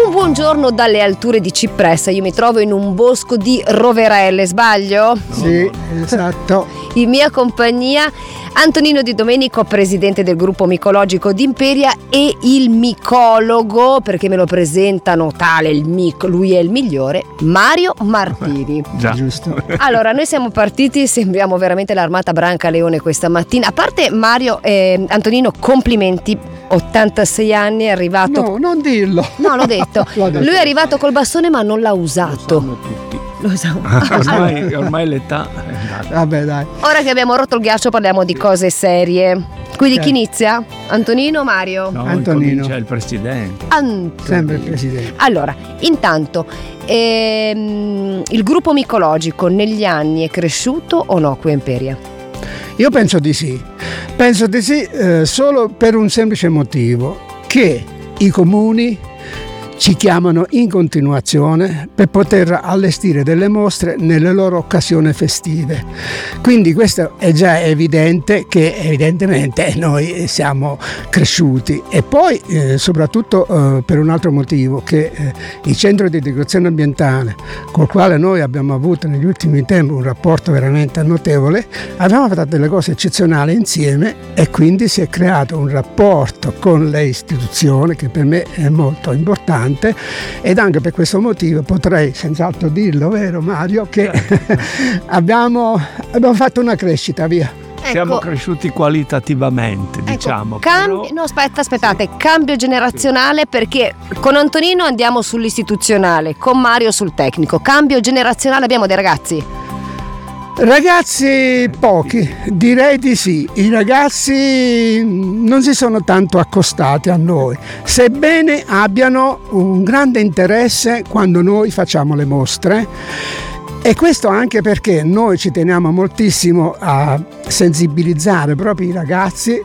Un buongiorno dalle alture di Cipressa. Io mi trovo in un bosco di roverelle, sbaglio? Sì, esatto. In mia compagnia Antonino Di Domenico, presidente del gruppo micologico di Imperia, e il micologo, perché me lo presentano tale, lui è il migliore, Mario Martini. Già. Giusto. Allora, noi siamo partiti, sembriamo veramente l'armata Brancaleone questa mattina. A parte Mario e Antonino, complimenti, 86 anni, è arrivato... No, non dirlo. No, l'ho detto. L'ho detto. Lui è arrivato col bastone ma non l'ha usato. Lo sanno tutti. Lo so. Ormai l'età è andata. Vabbè, dai. Ora che abbiamo rotto il ghiaccio parliamo di cose serie. Quindi Ok. chi inizia? Antonino o Mario? No, Antonino. C'è il presidente. Sempre il presidente. Allora, intanto, il gruppo micologico negli anni è cresciuto o no qui a Imperia? Io penso di sì. Penso di sì solo per un semplice motivo, che i comuni ci chiamano in continuazione per poter allestire delle mostre nelle loro occasioni festive. Quindi questo è già evidente che evidentemente noi siamo cresciuti, e poi soprattutto per un altro motivo, che il centro di educazione ambientale, col quale noi abbiamo avuto negli ultimi tempi un rapporto veramente notevole, abbiamo fatto delle cose eccezionali insieme, e quindi si è creato un rapporto con le istituzioni che per me è molto importante. Ed anche per questo motivo potrei senz'altro dirlo, vero Mario, che abbiamo fatto una crescita, via. Siamo cresciuti qualitativamente, diciamo. No, aspettate, cambio generazionale, perché con Antonino andiamo sull'istituzionale, con Mario sul tecnico. Cambio generazionale, abbiamo dei ragazzi. Ragazzi pochi, direi di sì. I ragazzi non si sono tanto accostati a noi, sebbene abbiano un grande interesse quando noi facciamo le mostre. E questo anche perché noi ci teniamo moltissimo a sensibilizzare proprio i ragazzi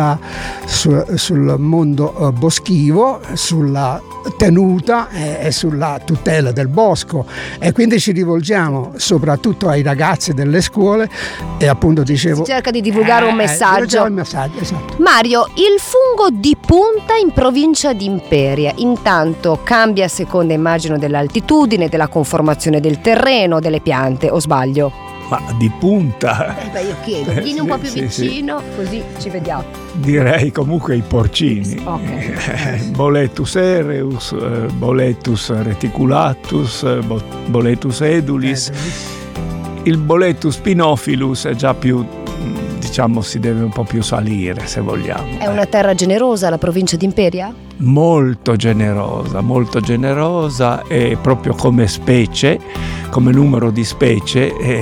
sul mondo boschivo, sulla tenuta e sulla tutela del bosco, e quindi ci rivolgiamo soprattutto ai ragazzi delle scuole, e appunto dicevo Si cerca di divulgare un messaggio. Esatto. Mario, il fungo di punta in provincia di Imperia intanto cambia a seconda, immagino, dell'altitudine, della conformazione del terreno, delle piante, o sbaglio? Ma di punta Io chiedo, vieni un po' più Sì, vicino, così ci vediamo. direi comunque i porcini. Ok. Boletus ereus, Boletus reticulatus, Boletus edulis. Il Boletus pinophilus è già più, diciamo, si deve un po' più salire, se vogliamo. È una terra generosa la provincia di Imperia? Molto generosa, e proprio come specie, come numero di specie,